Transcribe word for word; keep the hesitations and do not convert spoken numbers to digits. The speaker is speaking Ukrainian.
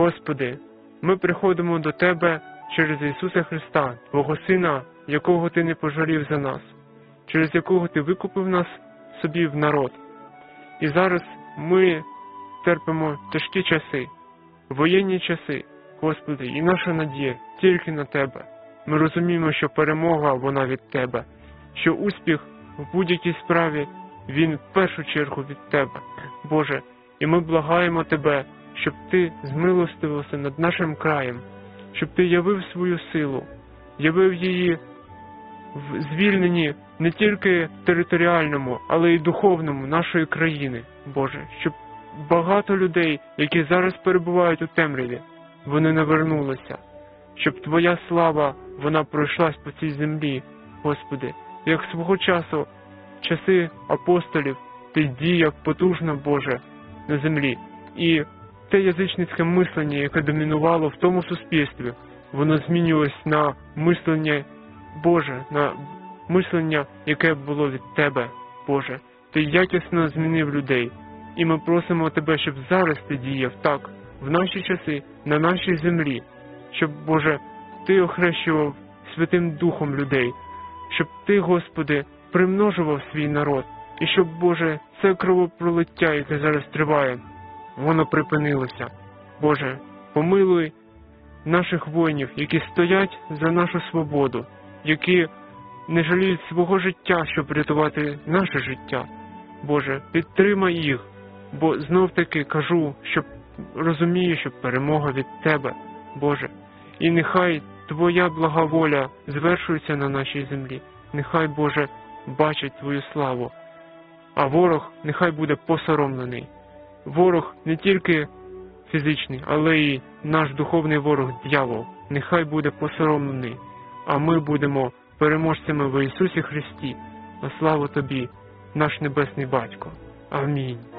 Господи, ми приходимо до Тебе через Ісуса Христа, Твого Сина, якого Ти не пожалів за нас, через якого Ти викупив нас собі в народ. І зараз ми терпимо тяжкі часи, воєнні часи, Господи, і наша надія тільки на Тебе. Ми розуміємо, що перемога, вона від Тебе, що успіх в будь-якій справі, він в першу чергу від Тебе, Боже. І ми благаємо Тебе, щоб Ти змилостивився над нашим краєм, щоб Ти явив свою силу, явив її в звільненні не тільки територіальному, але й духовному нашої країни, Боже, щоб багато людей, які зараз перебувають у темряві, вони навернулися, щоб Твоя слава, вона пройшлась по цій землі, Господи, як свого часу, в часи апостолів, Ти діяв потужно, Боже, на землі. І те язичницьке мислення, яке домінувало в тому суспільстві, воно змінювалось на мислення Боже, на мислення, яке було від Тебе, Боже. Ти якісно змінив людей. І ми просимо Тебе, щоб зараз Ти діяв так, в наші часи, на нашій землі, щоб, Боже, Ти охрещував Святим Духом людей, щоб Ти, Господи, примножував свій народ, і щоб, Боже, це кровопролиття, яке зараз триває, воно припинилося. Боже, помилуй наших воїнів, які стоять за нашу свободу, які не жаліють свого життя, щоб врятувати наше життя. Боже, підтримай їх, бо знов-таки кажу, що розумію, що перемога від Тебе, Боже. І нехай Твоя блага воля звершується на нашій землі. Нехай, Боже, бачить Твою славу. А ворог нехай буде посоромлений. Ворог не тільки фізичний, але й наш духовний ворог дьявол. Нехай буде посоромлений. А ми будемо переможцями в Ісусі Христі. На славу Тобі, наш Небесний Батько. Амінь.